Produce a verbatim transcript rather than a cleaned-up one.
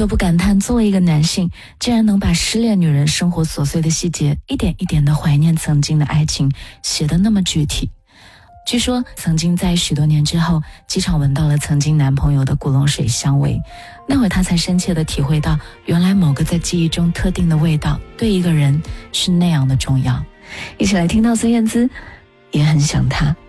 得不感叹，作为一个男性，竟然能把失恋女人生活琐碎的细节，一点一点的怀念曾经的爱情，写得那么具体。据说曾经在许多年之后，机场闻到了曾经男朋友的古龙水香味，那会他才深切地体会到，原来某个在记忆中特定的味道对一个人是那样的重要。一起来听到孙燕姿，也很想他。